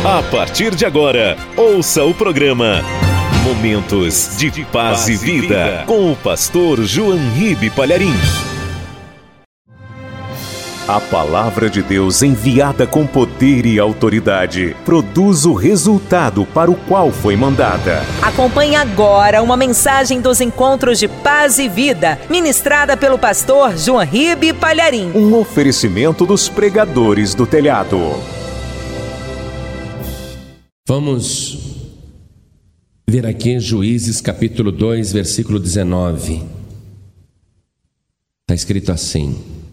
A partir de agora, ouça o programa Momentos de Paz e Vida, com o pastor João Ribe Palharim. A palavra de Deus, enviada com poder e autoridade, produz o resultado para o qual foi mandada. Acompanhe agora uma mensagem dos Encontros de Paz e Vida, ministrada pelo pastor João Ribe Palharim. Um oferecimento dos pregadores do telhado. Vamos ver aqui Juízes capítulo 2, versículo 19. Está escrito assim: